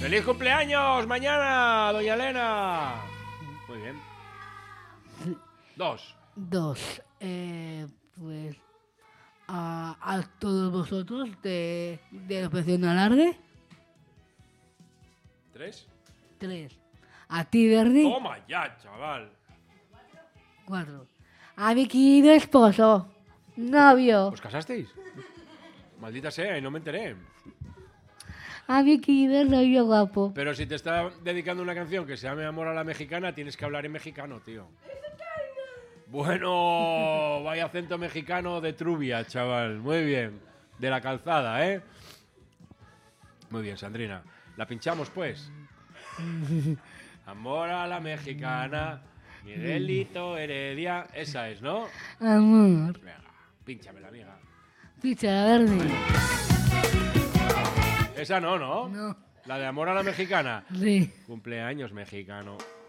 ¡Feliz cumpleaños mañana, doña Elena! Muy bien. 2. Pues a todos vosotros de la Operación Alarde. 3. 3. A ti, Verdi. Toma ya, chaval. 4. A mi querido esposo, novio. ¿Os casasteis? Maldita sea, y no me enteré. A mi querido novio guapo. Pero si te está dedicando una canción que se llame Amor a la Mexicana, tienes que hablar en mexicano, tío. Bueno, vaya acento mexicano de Trubia, chaval. Muy bien. De la calzada, ¿eh? Muy bien, Sandrina. ¿La pinchamos, pues? Amor a la Mexicana, Miguelito Heredia. Esa es, ¿no? Amor. Venga, pínchamela, amiga. Picha, Verdi. Esa no, ¿no? No. La de Amor a la Mexicana. Sí. Cumpleaños mexicano.